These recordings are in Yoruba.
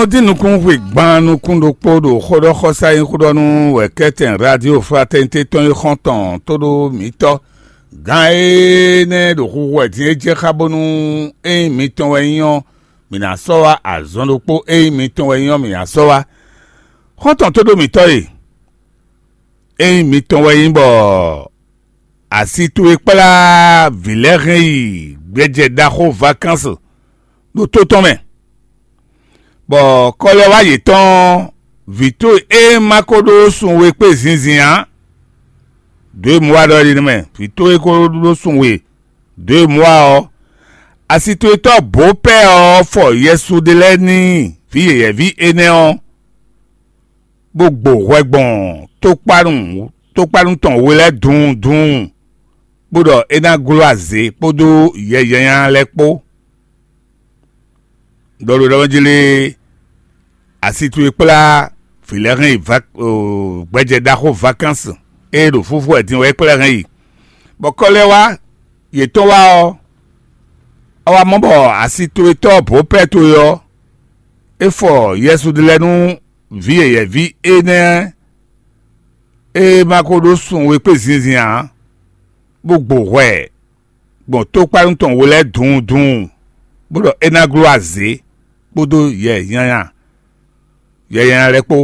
Dinukun we gbanu kundo podo khodo khosa in khudonu we keten radio fraternité ton khonton todo mito gae do huwe tie je khabonu e miton weyon mina sowa azondo po e miton weyon mina sowa khonton todo mito e miton weyin bo asitu epala vilerin gbeje daho vacances do totomen. Bon, kole wa yeton vito e makodo sunwe pe zinzian 2 mois do li men vito e kodo sunwe 2 mois asito to bo pe for yesu de leni vi ene on gbogbo wegbon to parun ton wele dun bodo ena gloaze podo yeyan lepo dolo dawjile asitu epla filerin gbeje daho vacances e do fufu edin we epla ran bo kole wa yeton wa awa mo bo asitu eto bo peto yo efo yesu de lenu vi ene e makodo sun we pe zinzian gbogbo we bon to parun ton wole dun bodo ena gloaze bodo yeyan repo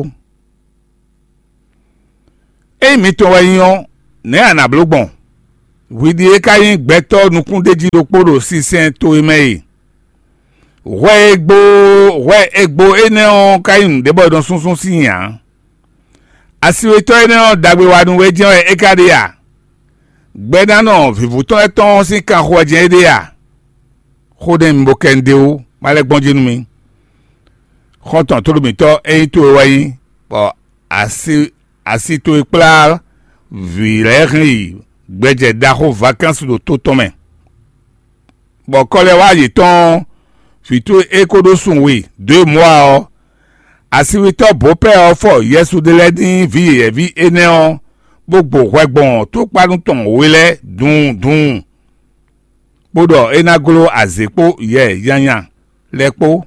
emi to wayan ne anablogbon widi e kayin gbeto nukun deji do poro sisen to emei we egbo ene on kayin debo don sunsun siyan asiwe to ene on dagbe wadun we jen e kade ya gbeda no vivuton eton si kan ho jen de ya khoden mbokende o malegbon jinu mi Kontan todo mito e to wayin bo asi to epla vilerin gbeje daho vacances do totomen bo kole wa yeton fito ekodo sunwe 2 mois asi wito bo pe for yesu de ledin vi ene on gbogbo wegbon to parun ton wele dun bodo enagolo azepo yanyan lepo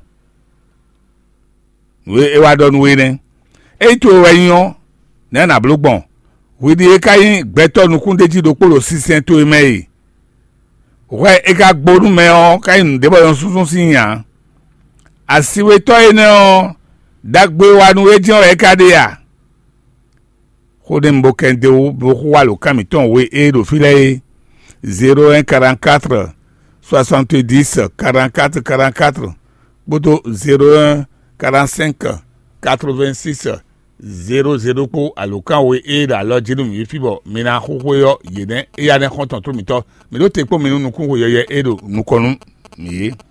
we ewa don we ne eto weyon na na blogbon we di ekayin gbeto nukun deji do poro sisen to emei we eka gboru me o kayin debo yon sunsun siyan asiwe to ene o dagbe wa nu ejion ekade ya kodem bokende o boku wa lo kamiton we e do file 0144 70 44 bodo 01 45 86 00 po alokan we e da lo jinu mi fibo mina khokho yo yene e ya ne konton to mi to mi lo te po mi nukun wo yeye e do nukonu mi